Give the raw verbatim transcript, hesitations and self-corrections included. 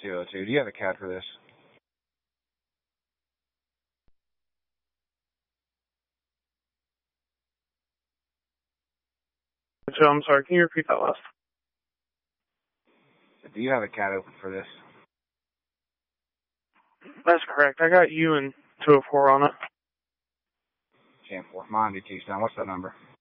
two oh two. Do you have a C A D for this? So I'm sorry, can you repeat that last? Do you have a C A D open for this? That's correct. I got you and two oh four on it. Champ four. Mine, Keystone. What's that number?